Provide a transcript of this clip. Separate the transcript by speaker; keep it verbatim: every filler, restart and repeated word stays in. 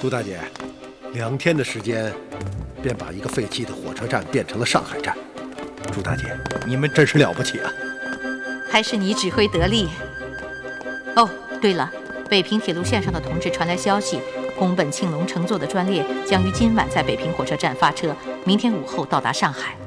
Speaker 1: 朱大姐，两天的时间，便把一个废弃的火车站变成了上海站。朱大姐，你们真是了不起啊！
Speaker 2: 还是你指挥得力。哦，对了，北平铁路线上的同志传来消息，宫本庆隆乘坐的专列将于今晚在北平火车站发车，明天午后到达上海。